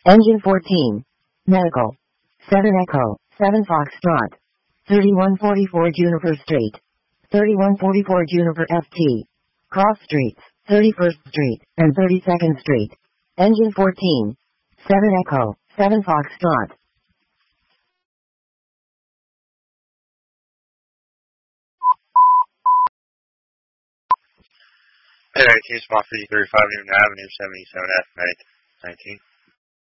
Engine 14. Medical. 7 Echo. 7 Foxtrot. 3144 Juniper Street. 3144 Juniper FT. Cross Streets. 31st Street and 32nd Street. Engine 14. 7 Echo. 7 Foxtrot. Hey, 19 spot 53, 5 Newton Avenue, 77F, May 19.